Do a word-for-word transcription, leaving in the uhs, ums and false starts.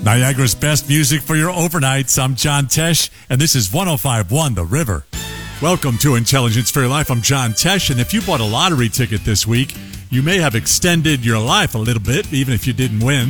Niagara's best music for your overnights. I'm John Tesh, and this is one oh five point one The River. Welcome to Intelligence for Your Life. I'm John Tesh, and if you bought a lottery ticket this week, you may have extended your life a little bit, even if you didn't win.